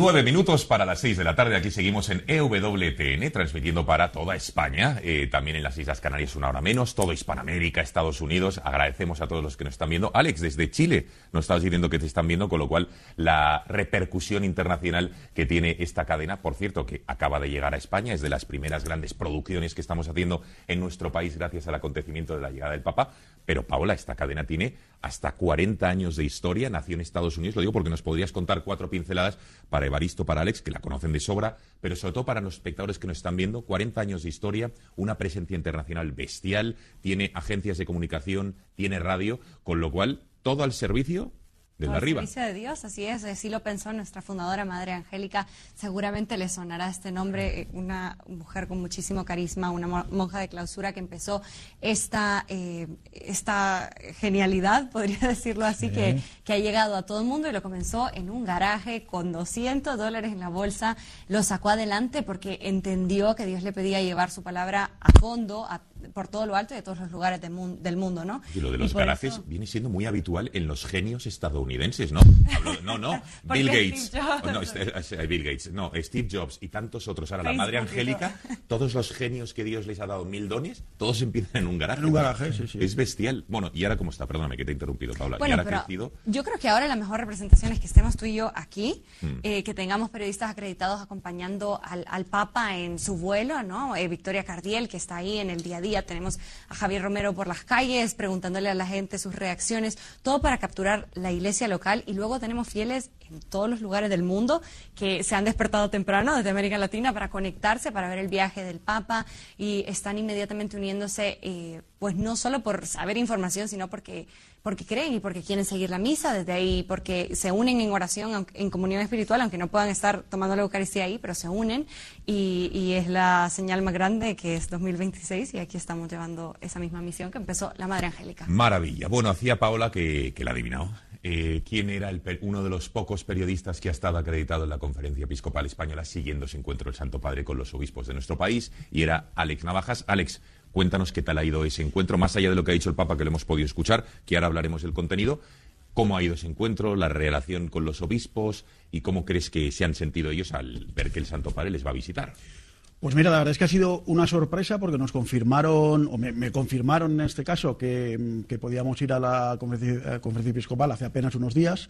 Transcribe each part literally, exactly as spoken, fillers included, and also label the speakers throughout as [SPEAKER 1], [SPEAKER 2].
[SPEAKER 1] Nueve minutos para las seis de la tarde. Aquí seguimos en E W T N, transmitiendo para toda España, eh, también en las Islas Canarias una hora menos, todo Hispanoamérica, Estados Unidos. Agradecemos a todos los que nos están viendo. Alex, desde Chile nos estabas diciendo que te están viendo, con lo cual la repercusión internacional que tiene esta cadena, por cierto, que acaba de llegar a España, es de las primeras grandes producciones que estamos haciendo en nuestro país gracias al acontecimiento de la llegada del Papa. Pero, Paola, esta cadena tiene hasta cuarenta años de historia, nació en Estados Unidos, lo digo porque nos podrías contar cuatro pinceladas para Evaristo, para Alex, que la conocen de sobra, pero sobre todo para los espectadores que nos están viendo. Cuarenta años de historia, una presencia internacional bestial, tiene agencias de comunicación, tiene radio, con lo cual todo al servicio desde
[SPEAKER 2] Al
[SPEAKER 1] arriba.
[SPEAKER 2] servicio de Dios, así es, así lo pensó nuestra fundadora Madre Angélica. Seguramente le sonará este nombre, una mujer con muchísimo carisma, una monja de clausura que empezó esta, eh, esta genialidad, podría decirlo así, sí. que, que ha llegado a todo el mundo, y lo comenzó en un garaje con doscientos dólares en la bolsa. Lo sacó adelante porque entendió que Dios le pedía llevar su palabra a fondo, a por todo lo alto y de todos los lugares del mundo, del mundo, ¿no?
[SPEAKER 1] Y lo de los
[SPEAKER 2] y
[SPEAKER 1] garajes
[SPEAKER 2] eso...
[SPEAKER 1] viene siendo muy habitual en los genios estadounidenses, ¿no? Hablo, no, no, Bill Gates. Oh, no, este, Bill Gates, no, Steve Jobs y tantos otros. Ahora, la Madre Angélica, todos los genios que Dios les ha dado mil dones, todos empiezan en un garaje.
[SPEAKER 3] En un garaje, sí, sí.
[SPEAKER 1] Es bestial. Bueno, y ahora cómo está, perdóname que te he interrumpido, Paula.
[SPEAKER 2] Bueno,
[SPEAKER 1] y ahora
[SPEAKER 2] pero
[SPEAKER 1] ha crecido.
[SPEAKER 2] Yo creo que ahora la mejor representación es que estemos tú y yo aquí, mm. eh, que tengamos periodistas acreditados acompañando al, al Papa en su vuelo, ¿no? Eh, Victoria Cardiel, que está ahí en el día a día. Tenemos a Javier Romero por las calles, preguntándole a la gente sus reacciones, todo para capturar la iglesia local. Y luego tenemos fieles en todos los lugares del mundo que se han despertado temprano desde América Latina para conectarse, para ver el viaje del Papa, y están inmediatamente uniéndose, eh, pues no solo por saber información, sino porque porque creen y porque quieren seguir la misa desde ahí, porque se unen en oración, en comunión espiritual, aunque no puedan estar tomando la Eucaristía ahí, pero se unen, y, y es la señal más grande, que es dos mil veintiséis, y aquí estamos llevando esa misma misión que empezó la Madre Angélica.
[SPEAKER 1] Maravilla. Bueno, hacía Paola que, que la ha adivinado. Eh, ¿Quién era el, uno de los pocos periodistas que ha estado acreditado en la Conferencia Episcopal Española siguiendo ese encuentro del Santo Padre con los obispos de nuestro país? Y era Alex Navajas. Alex, cuéntanos qué tal ha ido ese encuentro, más allá de lo que ha dicho el Papa, que lo hemos podido escuchar, que ahora hablaremos del contenido. ¿Cómo ha ido ese encuentro, la relación con los obispos, y cómo crees que se han sentido ellos al ver que el Santo Padre les va a visitar?
[SPEAKER 3] Pues mira, la verdad es que ha sido una sorpresa, porque nos confirmaron, o me, me confirmaron en este caso, que, que podíamos ir a la conferencia, conferencia episcopal hace apenas unos días,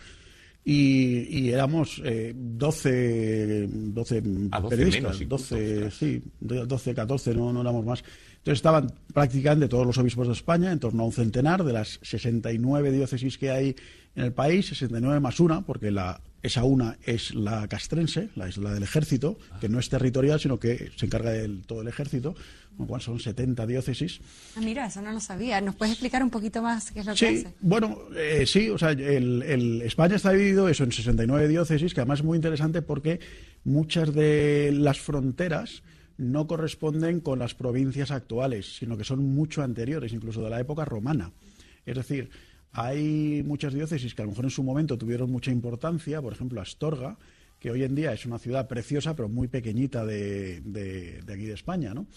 [SPEAKER 3] y, y éramos eh, doce, doce
[SPEAKER 1] ah, doce
[SPEAKER 3] periodistas,
[SPEAKER 1] menos,
[SPEAKER 3] doce, sí, doce, catorce, no, no éramos más. Entonces estaban prácticamente todos los obispos de España, en torno a un centenar, de las sesenta y nueve diócesis que hay en el país, sesenta y nueve más una, porque la, esa una es la castrense, la es la del ejército, que no es territorial, sino que se encarga de todo el ejército, con lo cual son setenta diócesis.
[SPEAKER 2] Ah, mira, eso no lo sabía. ¿Nos puedes explicar un poquito más qué es lo
[SPEAKER 3] sí,
[SPEAKER 2] que hace?
[SPEAKER 3] Bueno, eh, sí, o sea, el, el España está dividido eso en sesenta y nueve diócesis, que además es muy interesante porque muchas de las fronteras no corresponden con las provincias actuales, sino que son mucho anteriores, incluso de la época romana. Es decir, hay muchas diócesis que a lo mejor en su momento tuvieron mucha importancia, por ejemplo Astorga, que hoy en día es una ciudad preciosa, pero muy pequeñita de, de, de aquí de España, ¿no?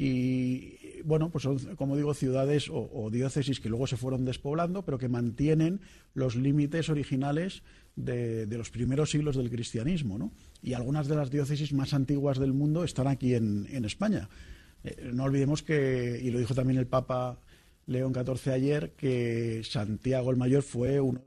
[SPEAKER 3] Y bueno, pues son, como digo, ciudades o, o diócesis que luego se fueron despoblando, pero que mantienen los límites originales de, de los primeros siglos del cristianismo, ¿no? Y algunas de las diócesis más antiguas del mundo están aquí en, en España. Eh, no olvidemos que, y lo dijo también el Papa León catorce ayer, que Santiago el Mayor fue uno.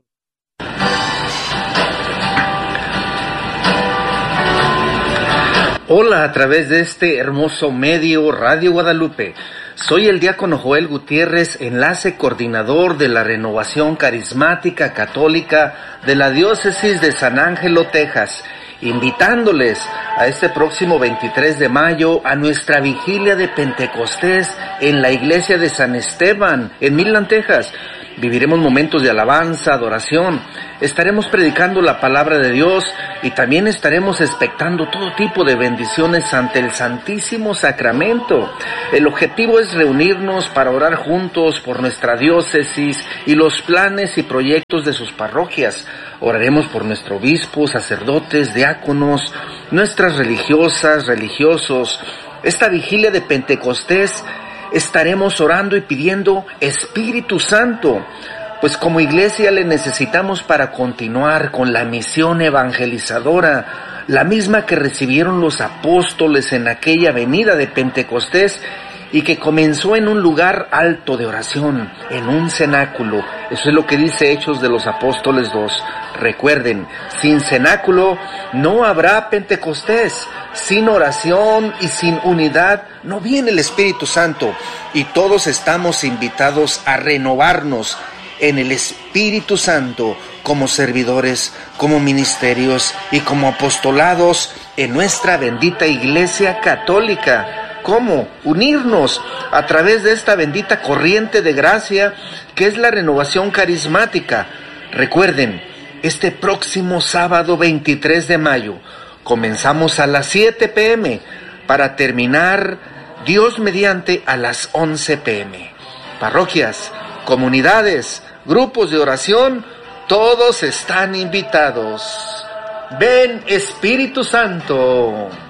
[SPEAKER 4] Hola, a través de este hermoso medio Radio Guadalupe. Soy el diácono Joel Gutiérrez, enlace coordinador de la Renovación Carismática Católica de la Diócesis de San Ángelo, Texas, invitándoles a este próximo veintitrés de mayo a nuestra vigilia de Pentecostés en la iglesia de San Esteban, en Midland, Texas. Viviremos momentos de alabanza, adoración, estaremos predicando la palabra de Dios y también estaremos expectando todo tipo de bendiciones ante el Santísimo Sacramento. El objetivo es reunirnos para orar juntos por nuestra diócesis y los planes y proyectos de sus parroquias. Oraremos por nuestro obispo, sacerdotes, diáconos, nuestras religiosas, religiosos. Esta vigilia de Pentecostés estaremos orando y pidiendo Espíritu Santo, pues como iglesia le necesitamos para continuar con la misión evangelizadora, la misma que recibieron los apóstoles en aquella venida de Pentecostés y que comenzó en un lugar alto de oración, en un cenáculo. Eso es lo que dice Hechos de los Apóstoles dos. Recuerden, sin cenáculo no habrá Pentecostés. Sin oración y sin unidad no viene el Espíritu Santo. Y todos estamos invitados a renovarnos en el Espíritu Santo como servidores, como ministerios y como apostolados en nuestra bendita Iglesia Católica. ¿Cómo? Unirnos a través de esta bendita corriente de gracia que es la renovación carismática. Recuerden, este próximo sábado veintitrés de mayo comenzamos a las siete pe eme para terminar, Dios mediante, a las once pe eme. Parroquias, comunidades, grupos de oración, todos están invitados. Ven, Espíritu Santo.